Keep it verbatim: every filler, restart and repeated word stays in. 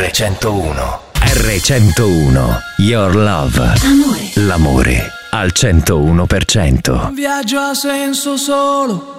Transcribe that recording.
R centouno. R centouno. Your love. Amore. L'amore al centouno per cento. Un viaggio ha senso solo